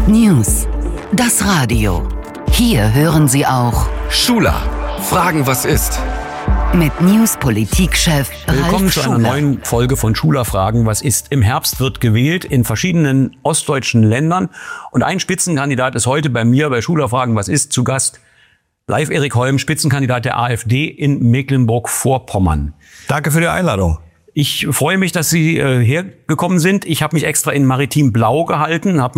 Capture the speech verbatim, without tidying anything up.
News, das Radio. Hier hören Sie auch Schuler, fragen, was ist. Mit News-Politikchef Ralf Willkommen zu einer Schuler. neuen Folge von Schuler fragen, was ist. Im Herbst wird gewählt in verschiedenen ostdeutschen Ländern. Und ein Spitzenkandidat ist heute bei mir bei Schuler fragen, was ist, zu Gast. Live Erik Holm, Spitzenkandidat der AfD in Mecklenburg-Vorpommern. Danke für die Einladung. Ich freue mich, dass Sie äh, hergekommen sind. Ich habe mich extra in Maritim Blau gehalten, habe